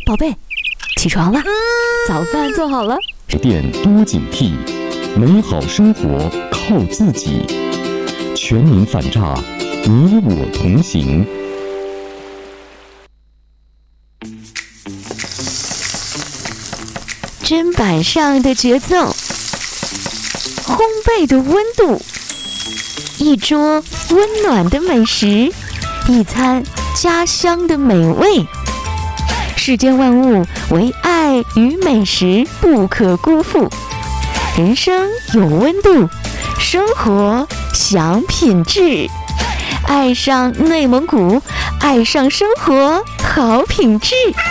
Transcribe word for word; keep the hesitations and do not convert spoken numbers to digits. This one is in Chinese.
宝贝，起床了，早饭做好了。 店多警惕，美好生活靠自己。全民反诈，你我同行。 砧板上的节奏，烘焙的温度，一桌温暖的美食，一餐家乡的美味。世间万物唯爱与美食不可辜负。人生有温度，生活享品质。爱上内蒙古，爱上生活好品质。